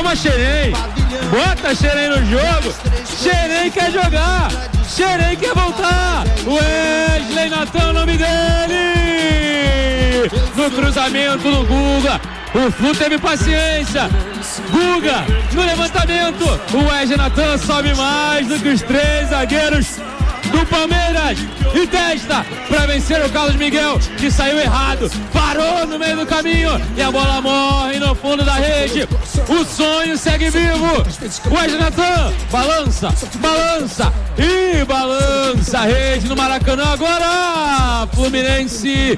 Chama Xerém, bota Xerém no jogo. Xerém quer jogar, Xerém quer voltar. Wesley Natan, o nome dele. No cruzamento do Guga, o Flu teve paciência. Guga, no levantamento, o Wesley Natan sobe mais do que os 3 zagueiros do Palmeiras e testa para vencer o Carlos Miguel, que saiu errado, parou no meio do caminho e a bola morre no fundo da rede. O sonho segue vivo. O Wesley Natan balança, balança e balança a rede no Maracanã. Agora Fluminense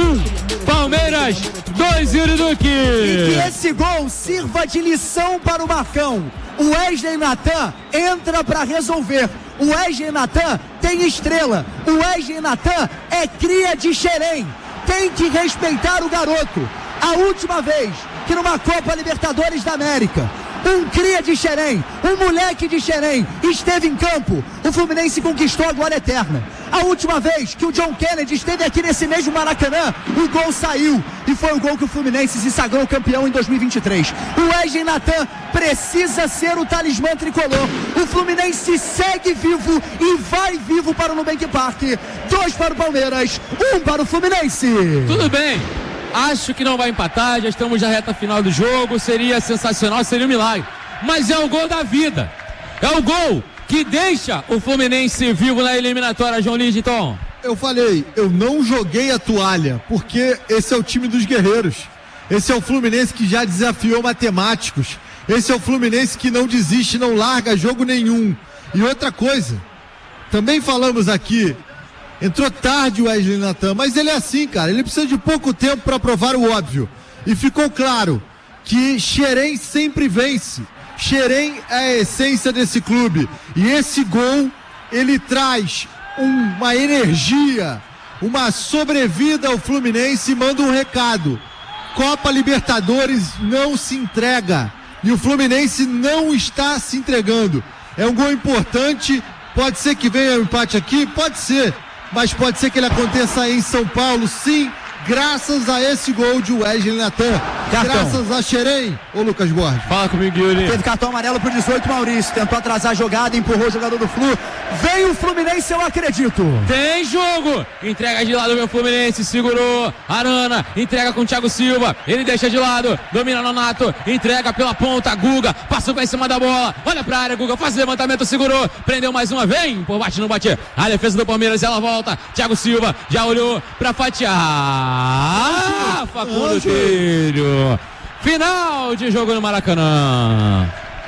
1, Palmeiras 2, Yuri Duque. E que esse gol sirva de lição para o Marcão. O Wesley Natan entra para resolver. O Wesley Natan tem estrela. O Wesley Natan é cria de Xerém. Tem que respeitar o garoto. A última vez que numa Copa Libertadores da América, um cria de Xerém, um moleque de Xerém esteve em campo, o Fluminense conquistou a glória eterna. A última vez que o John Kennedy esteve aqui nesse mesmo Maracanã, o gol saiu e foi o gol que o Fluminense se sagrou campeão em 2023. O Wesley Natan precisa ser o talismã tricolor. O Fluminense segue vivo e vai vivo para o Nubank Park. 2 para o Palmeiras, 1 para o Fluminense. Tudo bem. Acho que não vai empatar, já estamos na reta final do jogo, seria sensacional, seria um milagre. Mas é o gol da vida. É o gol que deixa o Fluminense vivo na eliminatória, João Lidington. Eu falei, eu não joguei a toalha, porque esse é o time dos guerreiros. Esse é o Fluminense que já desafiou matemáticos. Esse é o Fluminense que não desiste, não larga jogo nenhum. E outra coisa, também falamos aqui, entrou tarde o Wesley Natan, mas ele é assim, cara, ele precisa de pouco tempo para provar o óbvio. E ficou claro que Xerém sempre vence. Xerém é a essência desse clube. E esse gol, ele traz uma energia, uma sobrevida ao Fluminense e manda um recado. Copa Libertadores não se entrega. E o Fluminense não está se entregando. É um gol importante, pode ser que venha um empate aqui, pode ser. Mas pode ser que ele aconteça em São Paulo, sim, graças a esse gol de Wesley Natan. Graças a Xerém, ô Lucas Borges. Fala comigo, Yuri. Teve cartão amarelo pro 18, Maurício. Tentou atrasar a jogada, empurrou o jogador do Flu. Vem o Fluminense, eu acredito. Tem jogo. Entrega de lado o meu Fluminense, segurou. Arana, entrega com o Thiago Silva. Ele deixa de lado, domina Nonato. Entrega pela ponta, Guga. Passou pra em cima da bola. Olha pra área, Guga. Faz o levantamento, segurou. Prendeu mais uma, vem. Por baixo, não bate. A defesa do Palmeiras, ela volta. Thiago Silva já olhou pra fatiar. Facundo Filho. Final de jogo no Maracanã.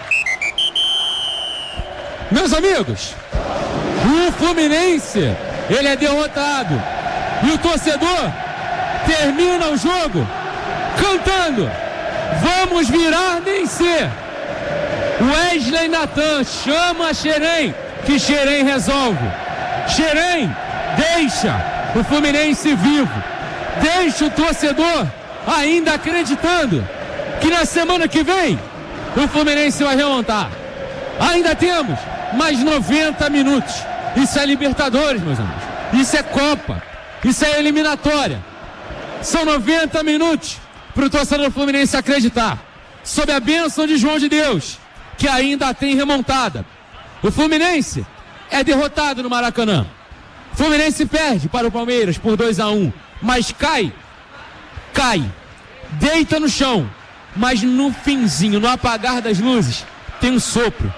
Meus amigos, o Fluminense, ele é derrotado. E o torcedor termina o jogo cantando: vamos virar nem ser. Wesley Natan chama Xerém, que Xerém resolve. Xerém deixa o Fluminense vivo. Deixa o torcedor ainda acreditando que na semana que vem o Fluminense vai remontar. Ainda temos mais 90 minutos. Isso é Libertadores, meus amigos. Isso é Copa. Isso é eliminatória. São 90 minutos para o torcedor do Fluminense acreditar, sob a bênção de João de Deus, que ainda tem remontada. O Fluminense é derrotado no Maracanã. O Fluminense perde para o Palmeiras por 2-1, mas cai, deita no chão, mas no finzinho, no apagar das luzes, tem um sopro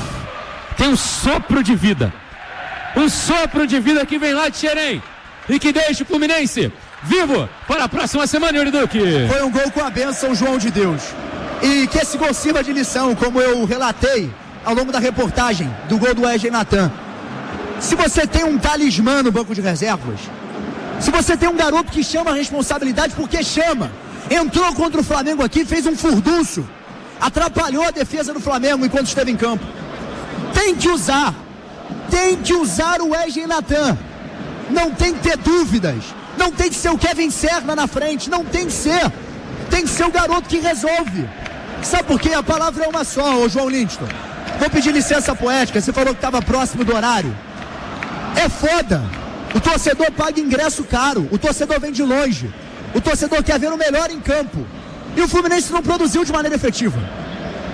de vida, um sopro de vida que vem lá de Xerém e que deixa o Fluminense vivo para a próxima semana, Yuri Duque. Foi um gol com a bênção João de Deus, e que esse gol sirva de lição, como eu relatei ao longo da reportagem do gol do Wesley Natan. Se você tem um talismã no banco de reservas, se você tem um garoto que chama a responsabilidade, porque chama, entrou contra o Flamengo aqui, fez um furdunço, atrapalhou a defesa do Flamengo enquanto esteve em campo. Tem que usar o Wesley Natan. Não tem que ter dúvidas. Não tem que ser o Kevin Serna na frente. Não tem que ser. Tem que ser o garoto que resolve. Sabe por quê? A palavra é uma só, ô João Lidington. Vou pedir licença poética. Você falou que estava próximo do horário. É foda. O torcedor paga ingresso caro. O torcedor vem de longe. O torcedor quer ver o melhor em campo. E o Fluminense não produziu de maneira efetiva.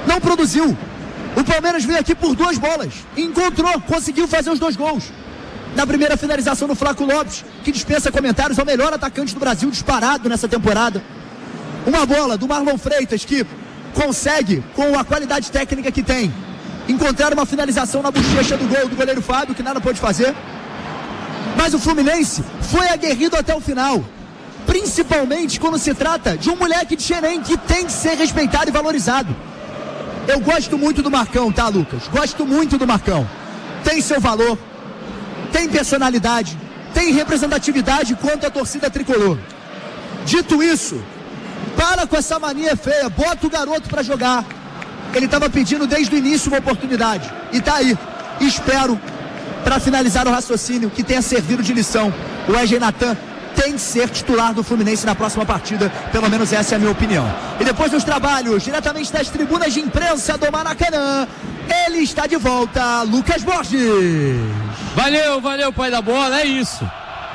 Não produziu. O Palmeiras veio aqui por 2 bolas. Encontrou, conseguiu fazer os 2 gols. Na primeira finalização do Flaco Lopes, que dispensa comentários, é o melhor atacante do Brasil disparado nessa temporada. Uma bola do Marlon Freitas que consegue, com a qualidade técnica que tem, encontrar uma finalização na bochecha do gol do goleiro Fábio, que nada pôde fazer. Mas o Fluminense foi aguerrido até o final, principalmente quando se trata de um moleque de Xerém que tem que ser respeitado e valorizado. Eu gosto muito do Marcão, tá, Lucas? Gosto muito do Marcão. Tem seu valor, tem personalidade, tem representatividade quanto à torcida tricolor. Dito isso, para com essa mania feia, bota o garoto pra jogar. Ele estava pedindo desde o início uma oportunidade, e tá aí. Espero, para finalizar o raciocínio, que tenha servido de lição. O Wesley Natan tem que ser titular do Fluminense na próxima partida, pelo menos essa é a minha opinião. E depois dos trabalhos, diretamente das tribunas de imprensa do Maracanã, ele está de volta, Lucas Borges. Valeu, pai da bola, é isso.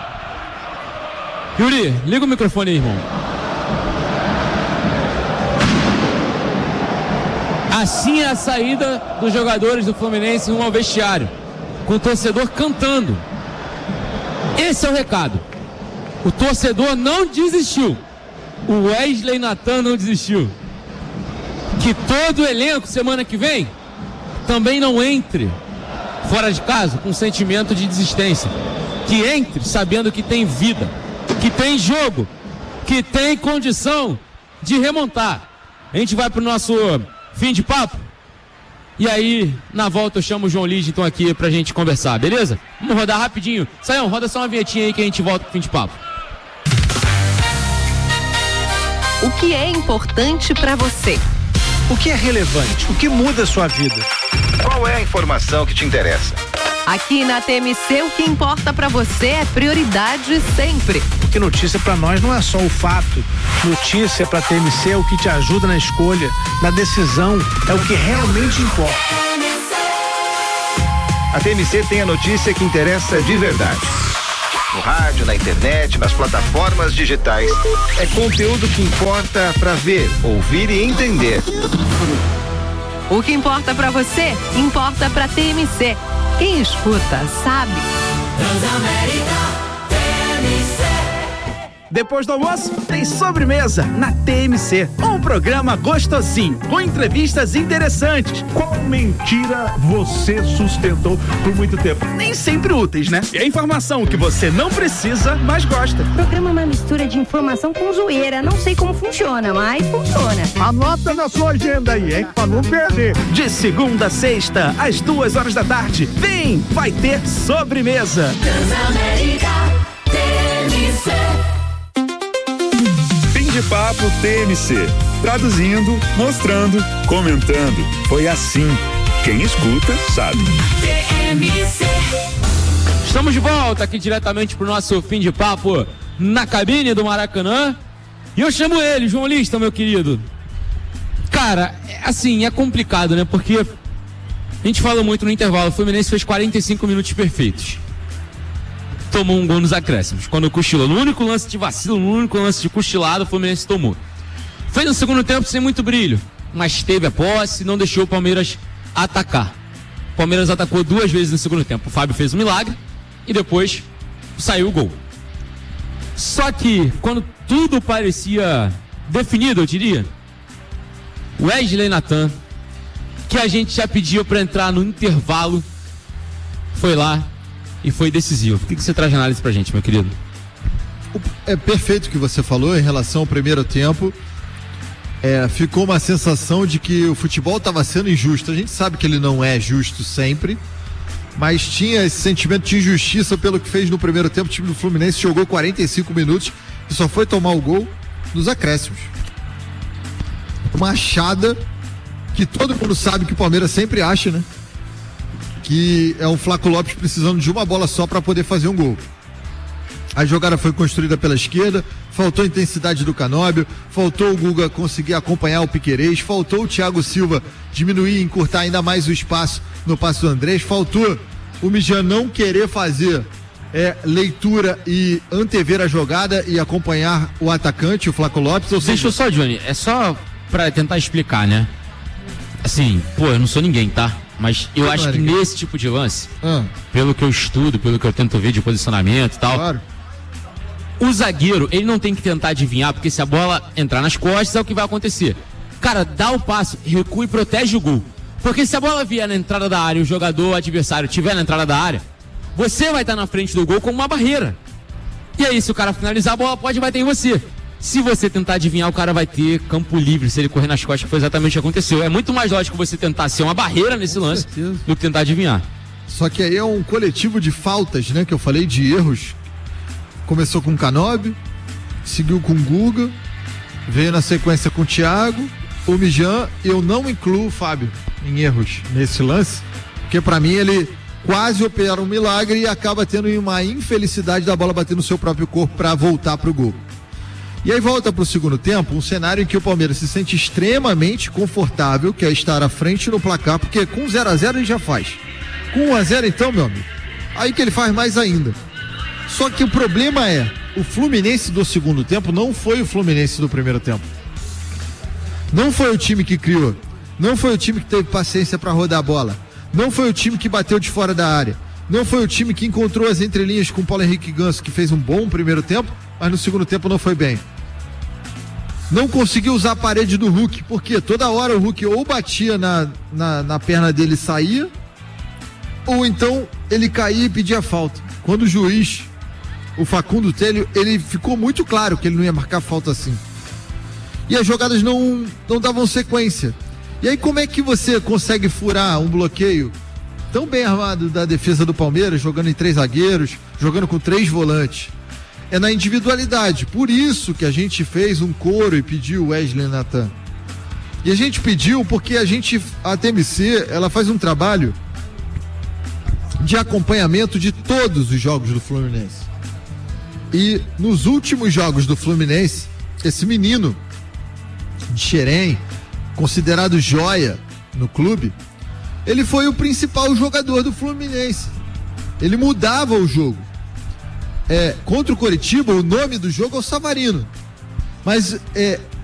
Yuri, liga o microfone aí, irmão. Assim é a saída dos jogadores do Fluminense rumo ao vestiário, com o torcedor cantando. Esse é o recado. O torcedor não desistiu. O Wesley Natan não desistiu. Que todo o elenco, semana que vem, também não entre fora de casa com sentimento de desistência. Que entre sabendo que tem vida, que tem jogo, que tem condição de remontar. A gente vai pro nosso fim de papo. E aí, na volta eu chamo o João Lidington aqui pra gente conversar, beleza? Vamos rodar rapidinho. Saião, roda só uma vinhetinha aí que a gente volta pro fim de papo. O que é importante pra você? O que é relevante? O que muda a sua vida? Qual é a informação que te interessa? Aqui na TMC, o que importa pra você é prioridade sempre. Porque notícia pra nós não é só o fato. Notícia pra TMC é o que te ajuda na escolha, na decisão, é o que realmente importa. A TMC tem a notícia que interessa de verdade. No rádio, na internet, nas plataformas digitais. É conteúdo que importa pra ver, ouvir e entender. O que importa pra você, importa pra TMC. Quem escuta, sabe. Transamérica, TMC. Depois do almoço, tem sobremesa na TMC. Um programa gostosinho, com entrevistas interessantes. Qual mentira você sustentou por muito tempo? Nem sempre úteis, né? E a informação que você não precisa, mas gosta. O programa é uma mistura de informação com zoeira. Não sei como funciona, mas funciona. Anota na sua agenda aí, hein? Pra não perder. De segunda a sexta, às 2h da tarde. Vem, vai ter sobremesa. Transamérica, TMC. De Papo TMC, traduzindo, mostrando, comentando. Foi assim. Quem escuta sabe. TMC. Estamos de volta aqui diretamente pro nosso fim de papo na cabine do Maracanã. E eu chamo ele, João Lista, meu querido. Cara, assim, é complicado, né? Porque a gente fala muito no intervalo. O Fluminense fez 45 minutos perfeitos. Tomou um gol nos acréscimos, quando cochilou. No único lance de vacilo, no único lance de cochilado, o Fluminense tomou. Fez no segundo tempo sem muito brilho, mas teve a posse e não deixou o Palmeiras atacar. O Palmeiras atacou 2 vezes no segundo tempo. O Fábio fez um milagre e depois saiu o gol. Só que, quando tudo parecia definido, eu diria, o Wesley Natan, que a gente já pediu para entrar no intervalo, foi lá e foi decisivo. O que você traz de análise pra gente, meu querido? É perfeito o que você falou em relação ao primeiro tempo. Ficou uma sensação de que o futebol estava sendo injusto. A gente sabe que ele não é justo sempre, mas tinha esse sentimento de injustiça pelo que fez no primeiro tempo. O time do Fluminense jogou 45 minutos e só foi tomar o gol nos acréscimos. Uma achada que todo mundo sabe que o Palmeiras sempre acha, né? Que é um Flaco Lopes precisando de uma bola só para poder fazer um gol. A jogada foi construída pela esquerda, faltou a intensidade do Canóbio, faltou o Guga conseguir acompanhar o Piquerez, faltou o Thiago Silva diminuir e encurtar ainda mais o espaço no passe do Andrés, faltou o Mijan não querer fazer leitura e antever a jogada e acompanhar o atacante, o Flaco Lopes. Deixa eu só, Johnny, é só para tentar explicar, né? Assim, eu não sou ninguém, tá? Mas eu acho que nesse tipo de lance, pelo que eu estudo, pelo que eu tento ver de posicionamento e tal, claro. O zagueiro, ele não tem que tentar adivinhar, porque se a bola entrar nas costas é o que vai acontecer. Cara, dá o passe, recua e protege o gol. Porque se a bola vier na entrada da área e o jogador adversário estiver na entrada da área, você vai estar na frente do gol como uma barreira. E aí, se o cara finalizar, a bola pode bater em você. Se você tentar adivinhar, o cara vai ter campo livre se ele correr nas costas, que foi exatamente o que aconteceu. É muito mais lógico você tentar ser uma barreira nesse lance do que tentar adivinhar. Só que aí é um coletivo de faltas, né? Que eu falei de erros. Começou com o Canóbio, seguiu com o Guga, veio na sequência com o Thiago, o Mijan. Eu não incluo o Fábio em erros nesse lance, porque pra mim ele quase opera um milagre e acaba tendo uma infelicidade da bola bater no seu próprio corpo pra voltar pro gol. E aí volta pro segundo tempo, um cenário em que o Palmeiras se sente extremamente confortável, que é estar à frente no placar, porque com 0-0 ele já faz. Com 1-0 então, meu amigo, aí que ele faz mais ainda. Só que o problema é, o Fluminense do segundo tempo não foi o Fluminense do primeiro tempo. Não foi o time que criou, não foi o time que teve paciência para rodar a bola, não foi o time que bateu de fora da área, não foi o time que encontrou as entrelinhas com o Paulo Henrique Ganso, que fez um bom primeiro tempo, mas no segundo tempo não foi bem. Não conseguiu usar a parede do Hulk, porque toda hora o Hulk ou batia na perna dele e saía, ou então ele caía e pedia falta. Quando o juiz, o Facundo Telho, ele ficou muito claro que ele não ia marcar falta assim. E as jogadas não davam sequência. E aí como é que você consegue furar um bloqueio tão bem armado da defesa do Palmeiras, jogando em 3 zagueiros, jogando com 3 volantes? É na individualidade. Por isso que a gente fez um coro e pediu o Wesley Natan. E a gente pediu porque a TMC, ela faz um trabalho de acompanhamento de todos os jogos do Fluminense. E nos últimos jogos do Fluminense, esse menino de Xerém, considerado joia no clube, ele foi o principal jogador do Fluminense. Ele mudava o jogo. Contra o Coritiba, o nome do jogo é o Savarino. Mas